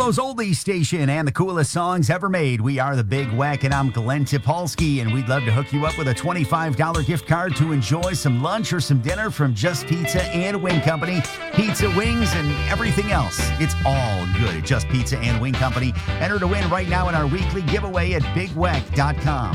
Toronto's oldie station and the coolest songs ever made. We are the Big Weck, and I'm Glenn Tipolsky, and we'd love to hook you up with a $25 gift card to enjoy some lunch or some dinner from Just Pizza and Wing Company. Pizza, wings, and everything else. It's all good at Just Pizza and Wing Company. Enter to win right now in our weekly giveaway at BigWeck.com.